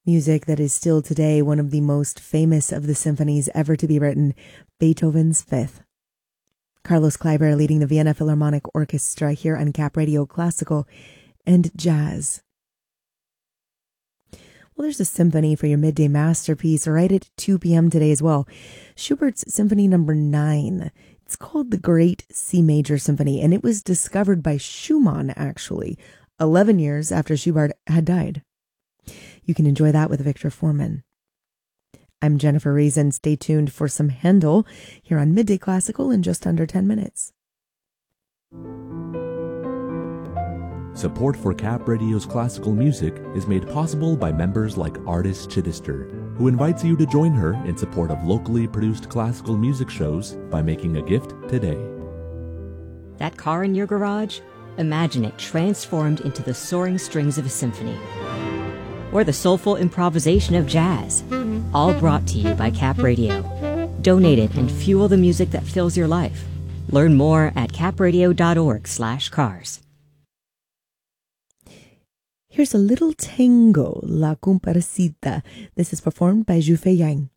Music that is still today one of the most famous of the symphonies ever to be written, Beethoven's Fifth. Carlos Kleiber leading the Vienna Philharmonic Orchestra here on Cap Radio Classical and Jazz. Well, there's a symphony for your midday masterpiece right at 2 p.m. today as well. Schubert's Symphony No. 9. It's called the Great C Major Symphony, and it was discovered by Schumann, actually, 11 years after Schubert had died. You can enjoy that with Victor Foreman. I'm Jennifer Reason. Stay tuned for some Handel here on Midday Classical in just under 10 minutes. Support for Cap Radio's classical music is made possible by members like Artis Chittister, who invites you to join her in support of locally produced classical music shows by making a gift today. That car in your garage? Imagine it transformed into the soaring strings of a symphony. Or the soulful improvisation of jazz, all brought to you by Cap Radio. Donate it and fuel the music that fills your life. Learn more at capradio.org/cars. Here's a little tango, La Comparsita. This is performed by Zhu Feiyang.